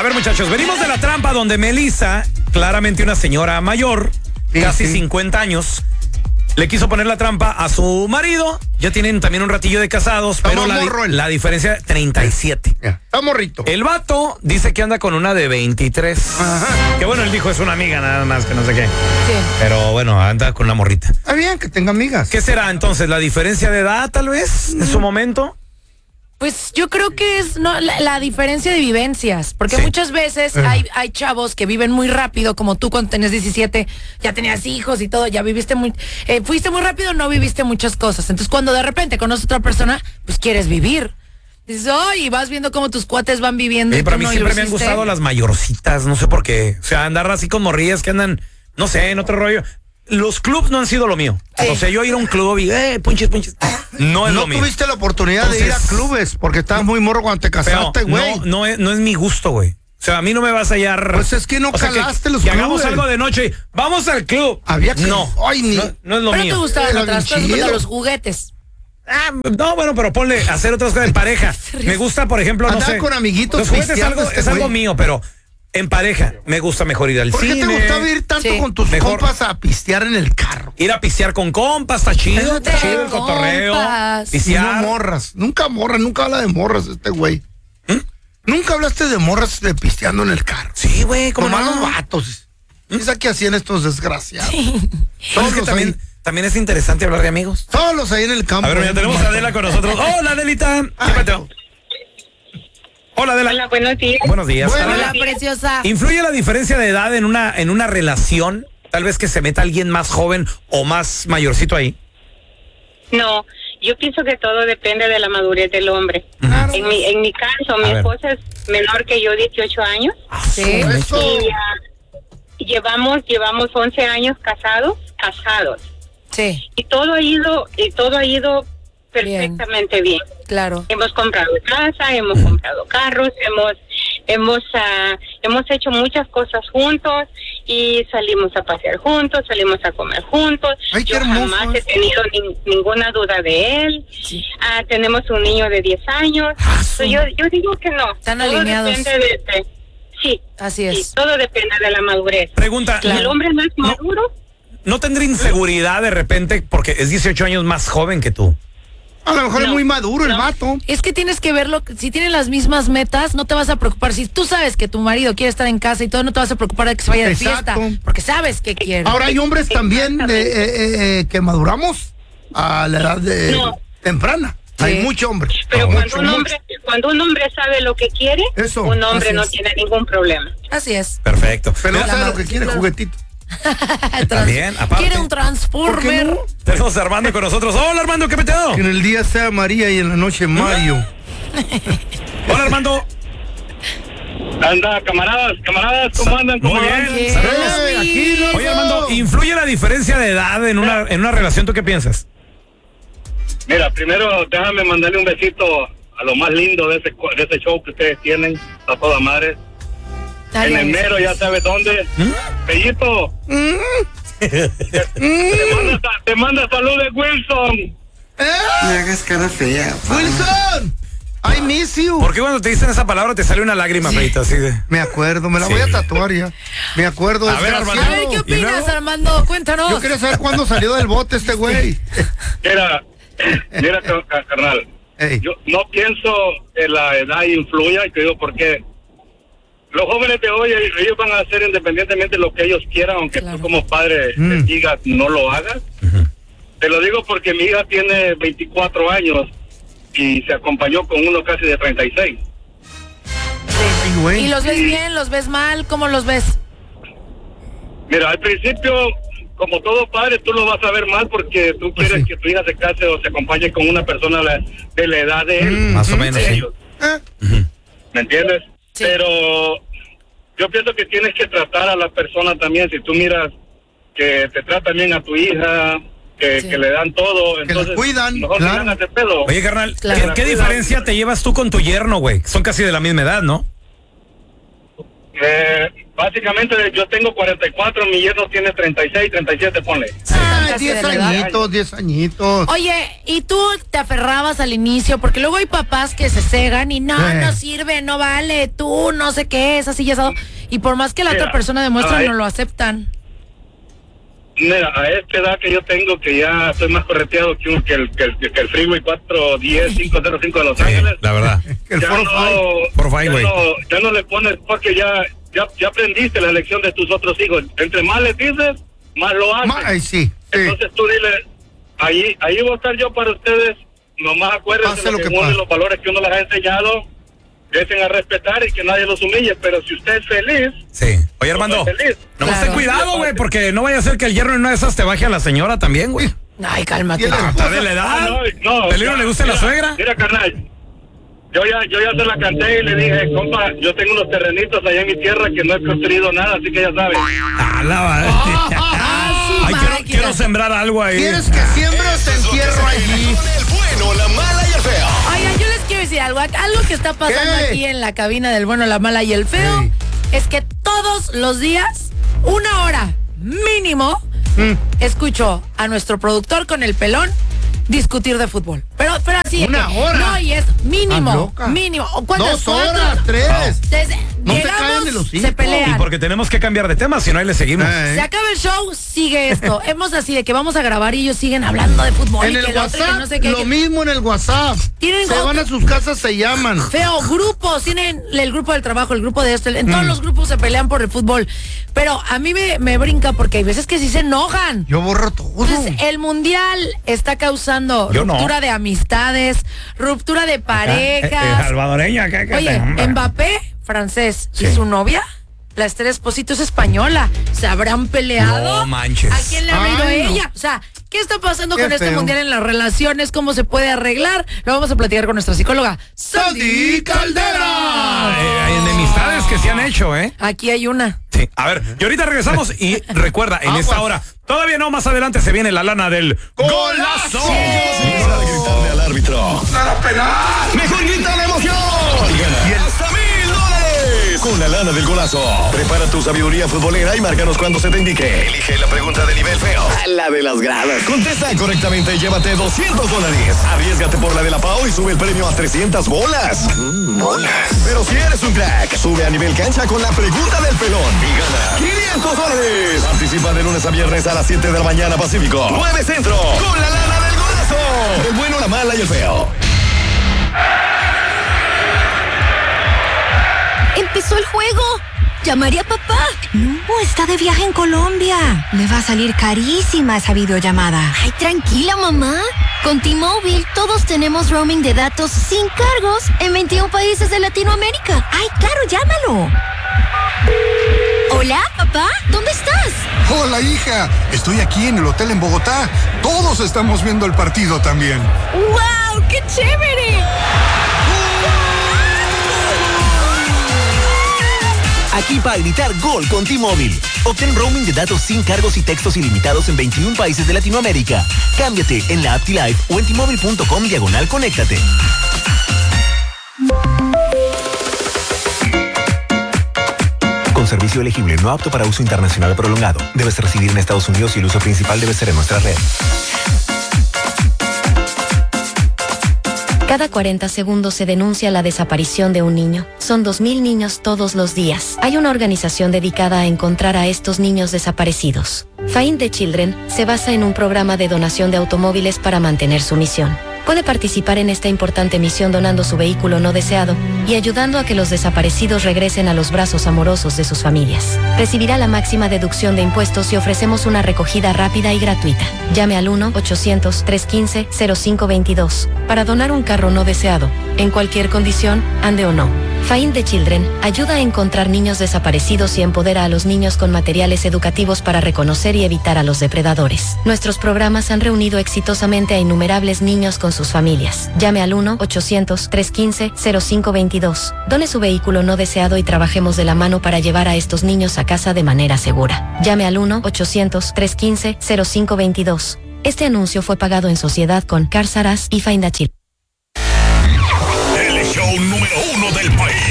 A ver, muchachos, venimos de la trampa donde Melissa, claramente una señora mayor, casi 50 años, le quiso poner la trampa a su marido. Ya tienen también un ratillo de casados, pero la diferencia es 37. Está morrito. El vato dice que anda con una de 23. Ajá. Que bueno, él dijo es una amiga nada más, que no sé qué. Sí. Pero bueno, anda con una morrita. Está bien que tenga amigas. ¿Qué será entonces? ¿La diferencia de edad tal vez en su momento? Pues yo creo que es la diferencia de vivencias, porque muchas veces hay chavos que viven muy rápido, como tú cuando tenías 17, ya tenías hijos y todo, ya viviste fuiste muy rápido, no viviste muchas cosas. Entonces cuando de repente conoces a otra persona, pues quieres vivir. Dices, y vas viendo cómo tus cuates van viviendo. Pero a mí siempre me han gustado las mayorcitas, no sé por qué. O sea, andar así con morrillas que andan, no sé, en otro rollo. Los clubs no han sido lo mío. Sí. O sea, yo ir a un club y, punches. No es lo mío. No tuviste la oportunidad de ir a clubes porque estabas muy morro cuando te casaste, güey. No es mi gusto, güey. O sea, a mí no me vas a hallar. Pues es que no calaste los clubes. Que hagamos algo de noche. Vamos al club. Había que. No es lo mío. Pero te gustaban otras cosas, los juguetes. No, bueno, pero ponle hacer otras cosas en pareja. Me gusta, por ejemplo, no sé. Con amiguitos. Los juguetes es algo mío, pero en pareja me gusta mejor ir al cine. ¿Por qué te gustaba ir tanto con tus compas a pistear en el carro? Ir a pistear con compas, está chido, el cotorreo. Pistear. No morras, nunca habla de morras este güey. Nunca hablaste de morras de pisteando en el carro. Sí, güey, como malos vatos. ¿Sabes qué hacían estos desgraciados? Sí. Todos que también es interesante hablar de amigos. Todos los ahí en el campo. A ver, ya tenemos a Adela con nosotros. Hola, Adelita. Hola, Adela. Hola, buenos días. Buenos días. Hola, preciosa. ¿Influye la diferencia de edad en una relación? Tal vez que se meta alguien más joven o más mayorcito ahí. No, yo pienso que todo depende de la madurez del hombre. Claro. En mi caso, mi esposa es menor que yo, 18 años. Sí. Y llevamos 11 años casados. Sí. Y todo ha ido perfectamente bien. Claro. Hemos comprado casa, hemos comprado carros, hemos hecho muchas cosas juntos y salimos a pasear juntos, salimos a comer juntos. Ay, yo jamás he tenido ninguna duda de él. Sí. Tenemos un niño de 10 años. Yo digo que no. Están alineados. Depende sí. Así es. Sí, todo depende de la madurez. Pregunta. Claro. ¿El hombre más maduro? ¿No tendría inseguridad de repente porque es 18 años más joven que tú? A lo mejor es muy maduro el vato. Es que tienes que verlo, si tienen las mismas metas, no te vas a preocupar. Si tú sabes que tu marido quiere estar en casa y todo, no te vas a preocupar de que se vaya de fiesta, porque sabes que quiere. Ahora hay hombres también que maduramos a la edad temprana. Sí. Hay muchos hombres. Pero cuando un hombre sabe lo que quiere, un hombre no tiene ningún problema. Así es. Perfecto. Pero no sabe lo que quiere, juguetito. También, aparte. Quiere un Transformer. No? Tenemos a Armando con nosotros. Hola, Armando, ¿qué peteo? Que en el día sea María y en la noche Mario. Hola, Armando. Anda, camaradas, ¿cómo andan? Muy bien. Oye, Armando, ¿influye la diferencia de edad en una relación? ¿Tú qué piensas? Mira, primero déjame mandarle un besito a lo más lindo de ese show que ustedes tienen, a toda madre. En el mero, ya sabes dónde. Bellito. Te manda saludos, Wilson. Me hagas cara fea. Wilson, I miss you. ¿Por qué cuando te dicen esa palabra te sale una lágrima, Feita, así de? Me acuerdo, me la voy a tatuar ya. Me acuerdo. A ver, Armando. A ver, ¿qué opinas, Armando? Cuéntanos. Yo quería saber cuándo salió del bote este güey. Mira, carnal. Hey. Yo no pienso que la edad influya, y te digo por qué. Los jóvenes de hoy, ellos van a hacer independientemente lo que ellos quieran, aunque tú como padre les digas no lo hagas. Te lo digo porque mi hija tiene 24 años y se acompañó con uno casi de 36. Sí. ¿Y los ves bien, los ves mal? ¿Cómo los ves? Mira, al principio, como todo padre, tú lo vas a ver mal porque tú quieres que tu hija se case o se acompañe con una persona de la edad de él. Más o menos, sí. ¿Me entiendes? Sí. Pero yo pienso que tienes que tratar a la persona también. Si tú miras que te tratan bien a tu hija, que le dan todo, entonces la cuidan, claro. No pedo. Oye, carnal, ¿qué diferencia te llevas tú con tu yerno, güey? Son casi de la misma edad, ¿no? Básicamente yo tengo 44, mi yerno tiene 36, 37, ponle. Ay, 10 añitos. Oye, ¿y tú te aferrabas al inicio? Porque luego hay papás que se cegan y no sirve, no vale, tú no sé qué es, así ya sabes. Y por más que la otra persona demuestra, no lo aceptan. Mira, a esta edad que yo tengo, que ya estoy más correteado que el Freeway 410 505 de Los Ángeles. La verdad. Ya no le pones, porque ya aprendiste la lección de tus otros hijos. Entre más les dices, más lo hacen. Sí. Entonces tú dile, ahí voy a estar yo para ustedes. Nomás acuérdense de los valores que uno les ha enseñado. Dejen a respetar y que nadie los humille, pero si usted es feliz... Sí. Oye, Armando, nomás ten cuidado, güey, porque no vaya a ser que el hierro en una de esas te baje a la señora también, güey. Ay, cálmate. Hasta de la edad. ¿Peligro le gusta la suegra? Mira, carnal, yo ya se la canté y le dije, compa, yo tengo unos terrenitos allá en mi tierra que no he construido nada, así que ya sabes. Quiero sembrar algo ahí. ¿Quieres que siembre o te entierro allí? El bueno, la mala y el feo. Oigan, yo les quiero decir algo que está pasando aquí en la cabina del bueno, la mala y el feo, es que todos los días, 1 hora mínimo, escucho a nuestro productor con el pelón discutir de fútbol. Pero así. 1 hora. No, y es mínimo. ¿Cuántas 2 horas, 3. No llegamos, se caen de los 5. se pelean. Y porque tenemos que cambiar de tema, si no ahí le seguimos. Se acaba el show, sigue esto. Hemos así de que vamos a grabar y ellos siguen hablando de fútbol. En el WhatsApp, no sé qué, lo mismo en el WhatsApp. Se van a sus casas, se llaman. Feo, grupos, tienen el grupo del trabajo, el grupo de esto. En todos los grupos se pelean por el fútbol. Pero a mí me brinca porque hay veces que sí se enojan. Yo borro todo. Entonces, el mundial está causando ruptura de amistades, ruptura de parejas. Salvadoreña, Oye, Mbappé, francés, y su novia, la Esther Esposito, es española. ¿Se habrán peleado? No manches. ¿A quién le ha ido ella? O sea, ¿qué está pasando con este mundial en las relaciones? ¿Cómo se puede arreglar? Lo vamos a platicar con nuestra psicóloga, Sandy Caldera. Hay enemistades que se han hecho, ¿eh? Aquí hay una. Sí, a ver, y ahorita regresamos y recuerda, en esta hora, todavía no, más adelante se viene la lana del golazo. Mejor gritarle al árbitro. ¡Nada penal! Mejor grita la emoción. Y gana hasta $1000 con la lana del golazo. Prepara tu sabiduría futbolera y márcanos cuando se te indique. Elige la pregunta de nivel feo, la de las gradas. Contesta correctamente y llévate $200. Arriésgate por la de la Pau y sube el premio a 300 bolas. Bolas. Pero si eres un crack, sube a nivel cancha con la pregunta del pelón y gana $500. Participa de lunes a viernes a las 7 de la mañana Pacífico, 9 Centro, con la lana del golazo. El bueno, la mala y el feo. ¡Empezó el juego! ¿Llamaré a papá? No, está de viaje en Colombia. Le va a salir carísima esa videollamada. Ay, tranquila, mamá. Con T-Mobile todos tenemos roaming de datos sin cargos en 21 países de Latinoamérica. Ay, claro, llámalo. Hola, papá, ¿dónde estás? Hola, hija. Estoy aquí en el hotel en Bogotá. Todos estamos viendo el partido también. ¡Wow! ¡Qué chévere! Aquí para gritar gol con T-Mobile. Obtén roaming de datos sin cargos y textos ilimitados en 21 países de Latinoamérica. Cámbiate en la app T-Life o en T-Mobile.com/conéctate. Con servicio elegible, no apto para uso internacional prolongado. Debes residir en Estados Unidos y el uso principal debe ser en nuestra red. Cada 40 segundos se denuncia la desaparición de un niño. Son 2000 niños todos los días. Hay una organización dedicada a encontrar a estos niños desaparecidos. Find the Children se basa en un programa de donación de automóviles para mantener su misión. Puede participar en esta importante misión donando su vehículo no deseado y ayudando a que los desaparecidos regresen a los brazos amorosos de sus familias. Recibirá la máxima deducción de impuestos y ofrecemos una recogida rápida y gratuita. Llame al 1-800-315-0522 para donar un carro no deseado, en cualquier condición, ande o no. Find the Children ayuda a encontrar niños desaparecidos y empodera a los niños con materiales educativos para reconocer y evitar a los depredadores. Nuestros programas han reunido exitosamente a innumerables niños con sus familias. Llame al 1-800-315-0522. Done su vehículo no deseado y trabajemos de la mano para llevar a estos niños a casa de manera segura. Llame al 1-800-315-0522. Este anuncio fue pagado en sociedad con Cars R Us y Find the Children. El show número 1 del